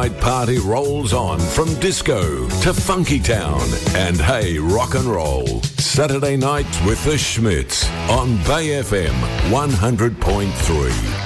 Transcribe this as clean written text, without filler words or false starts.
night party rolls on from disco to funky town and hey, rock and roll. Saturday nights with the Schmitz on Bay FM 100.3.